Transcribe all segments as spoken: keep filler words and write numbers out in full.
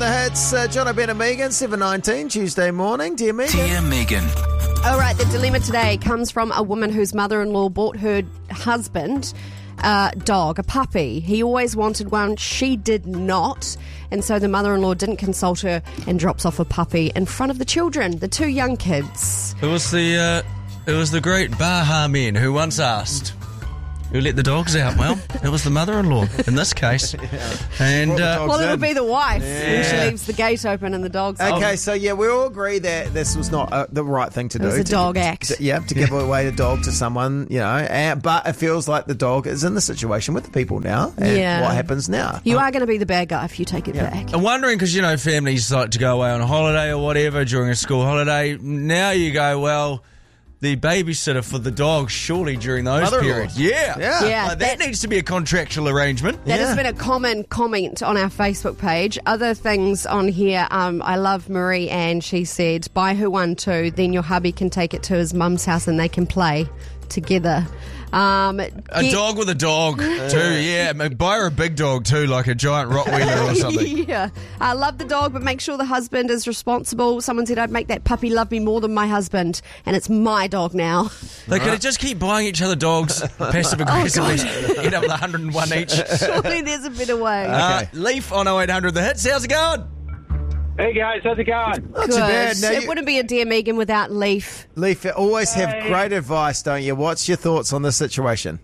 the Hits. Uh, John O'Brien and Megan, seven nineteen, Tuesday morning. Dear Megan. Dear Megan. All right, the dilemma today comes from a woman whose mother-in-law bought her husband a dog, a puppy. He always wanted one. She did not. And so the mother-in-law didn't consult her and drops off a puppy in front of the children, the two young kids. It was the uh, it was the great Baha men who once asked, who let the dogs out? Well, it was the mother-in-law in this case. And uh, Well, it'll be the wife Yeah. when she leaves the gate open and the dog's Okay, on. so yeah, we all agree that this was not uh, the right thing to do. was a to- dog to- act. to- yeah, to give away the dog to someone, you know. And, but it feels like the dog is in the situation with the people now. And Yeah. what happens now? You are going to be the bad guy if you take it back. I'm wondering, because, you know, families like to go away on a holiday or whatever during a school holiday. Now you go, well, the babysitter for the dog, surely during those Mother-in-law. periods. Yeah. Yeah. Yeah, Like, that, that- needs to be a contractual arrangement. That Yeah. has been a common comment on our Facebook page. Other things on here, um, I love Marie Ann. She said, buy her one too, then your hubby can take it to his mum's house and they can play together. Um, A get- dog with a dog, too, yeah. Buy her a big dog, too, like a giant Rottweiler or something. yeah. I love the dog, but make sure the husband is responsible. Someone said, I'd make that puppy love me more than my husband, and it's my dog now. They could just keep buying each other dogs passive aggressively, end up with one hundred and one each. Surely there's a better way. Uh, Leaf on oh eight hundred The Hits. How's it going? Hey guys, how's it going? Not too bad. Now, It you- wouldn't be a Dear Megan without Leaf. Leaf, you always have great advice, don't you? What's your thoughts on this situation?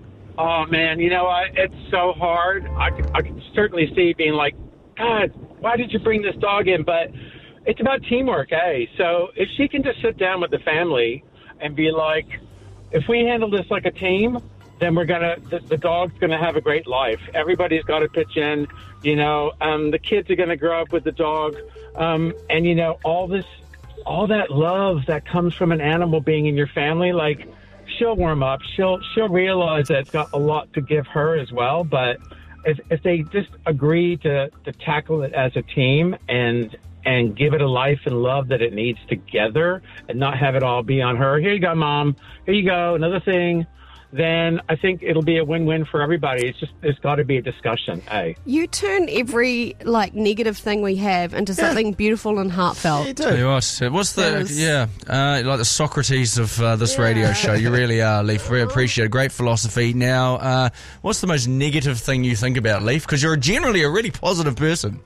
Oh man, you know what? It's so hard. I can, I can certainly see being like, God, why did you bring this dog in? But it's about teamwork, eh? So if she can just sit down with the family and be like, if we handle this like a team, then we're gonna the, the dog's gonna have a great life. Everybody's got to pitch in. You know, um, the kids are gonna grow up with the dog, um, and you know all this, all that love that comes from an animal being in your family, like. She'll warm up. She'll she'll realize that it's got a lot to give her as well. But if if they just agree to, to tackle it as a team and and give it a life and love that it needs together, and not have it all be on her. Here you go, Mom. Here you go. Another thing. Then I think it'll be a win-win for everybody. It's just there's got to be a discussion. Hey. You turn every like negative thing we have into something beautiful and heartfelt. You Tell you do. what, uh, what's the, There's- yeah, uh, like the Socrates of uh, this radio show. You really are, Leaf. We appreciate it. Great philosophy. Now, uh, what's the most negative thing you think about, Leaf? Because you're generally a really positive person.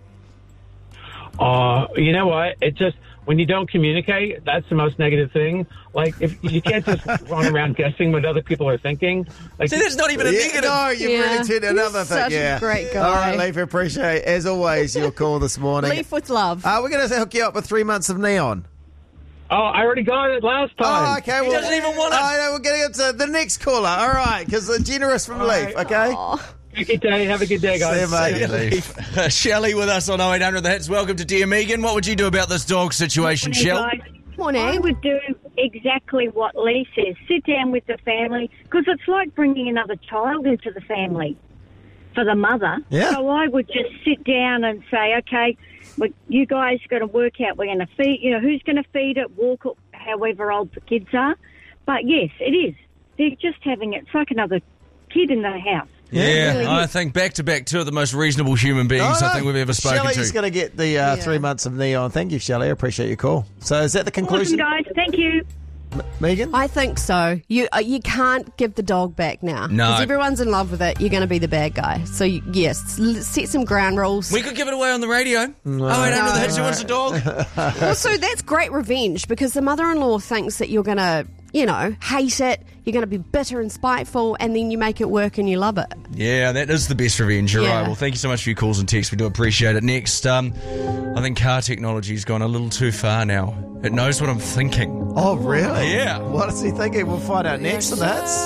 Uh, you know what? It just when you don't communicate, that's the most negative thing. Like if you can't just run around guessing what other people are thinking. Like See, that's not even a Yeah, negative. no, you've Yeah. really turned another He's thing. such a yeah. great guy. All right, Leaf, appreciate, as always, your call this morning. Leaf with love. Uh, we're going to hook you up with three months of Neon. oh, I already got it last time. Oh, okay. He well, doesn't even want it. Oh, no, we're getting up to the next caller. All right, because they're generous from Leaf, right. okay? Have a good day. Have a good day, guys. See you, mate. Leaf. Uh, Shelley with us on oh eight hundred The Hits. Welcome to Dear Megan. What would you do about this dog situation, Morning, Shell? guys. I Morning. would do exactly what Lee says. Sit down with the family, because it's like bringing another child into the family for the mother. Yeah. So I would just sit down and say, okay, well, you guys are going to work out, we're going to feed, you know, who's going to feed it, walk it, however old the kids are. But yes, it is. They're just having it. It's like another kid in the house. Yeah, really I is. think back to back two of the most reasonable human beings Oh, no. I think we've ever spoken Shelley's to. going to get the uh, Yeah. three months of Neon. Thank you, Shelley. I appreciate your call. So is that the Awesome, conclusion, guys. Thank you. Megan? I think so. You uh, you can't give the dog back now. No. Because everyone's in love with it. You're going to be the bad guy. So, you, yes, l- set some ground rules. We could give it away on the radio. Oh eight hundred The Hits. Who wants a dog? Also, that's great revenge because the mother-in-law thinks that you're going to, you know, hate it. You're going to be bitter and spiteful, and then you make it work and you love it. Yeah, that is the best revenge. You're Yeah. right. Well, thank you so much for your calls and texts. We do appreciate it. Next, um, I think car technology's gone a little too far now. It knows what I'm thinking. Oh, really? Yeah. What is he thinking? We'll find out next on the Hits.